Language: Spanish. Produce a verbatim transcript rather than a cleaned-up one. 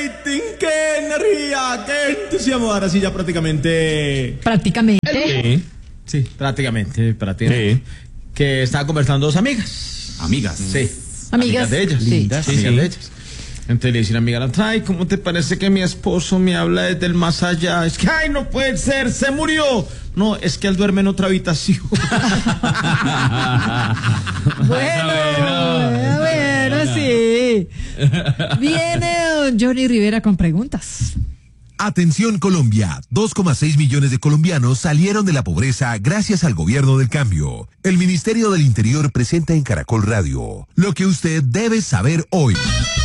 rating, qué energía, qué entusiasmo. Ahora sí, ya prácticamente. Prácticamente. Sí, sí, prácticamente, prácticamente. Sí. Que estaba conversando dos amigas. Amigas. Sí. Amigas. Amigas de ellas. Sí. Lindas. Sí, Amigas sí. de ellas. Entonces le dice una amiga a la otra, ay, ¿cómo te parece que mi esposo me habla desde el más allá? Es que, ay, no puede ser, se murió. No, es que él duerme en otra habitación. Bueno, bueno, bueno, sí. Viene don Johnny Rivera con preguntas. Atención Colombia, dos coma seis millones de colombianos salieron de la pobreza gracias al gobierno del cambio. El Ministerio del Interior presenta en Caracol Radio lo que usted debe saber hoy.